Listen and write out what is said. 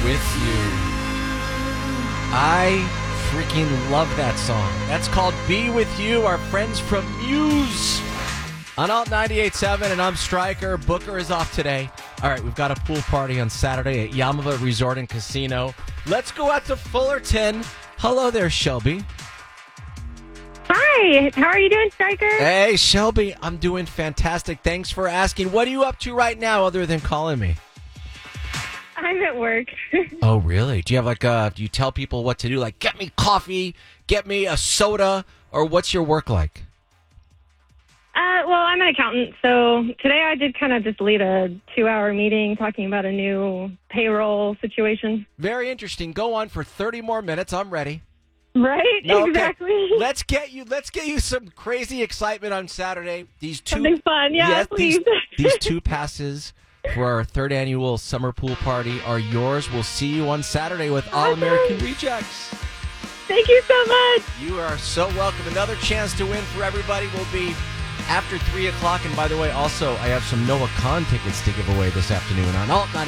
With You. I freaking love that song. That's called Be With You, our friends from Muse. On Alt 98.7, and I'm Stryker. Booker is off today. All right, we've got a pool party on Saturday at Yamava Resort and Casino. Let's go out to Fullerton. Hello there, Shelby. Hi, how are you doing, Stryker? Hey, Shelby, I'm doing fantastic. Thanks for asking. What are you up to right now other than calling me? I'm at work. Oh, really? Do you have do you tell people what to do? Like, get me coffee, get me a soda, or what's your work like? Well, I'm an accountant, so today I did kind of just lead a 2-hour meeting talking about a new payroll situation. Very interesting. Go on for 30 more minutes. I'm ready. Right? Okay. Exactly. Let's get you some crazy excitement on Saturday. These two Something fun, yes, please. these 2 passes for our 3rd annual summer pool party are yours. We'll see you on Saturday with All American Rejects. Thank you so much. You are so welcome. Another chance to win for everybody will be after 3 o'clock. And by the way, also, I have some Noah Khan tickets to give away this afternoon on Alt 9.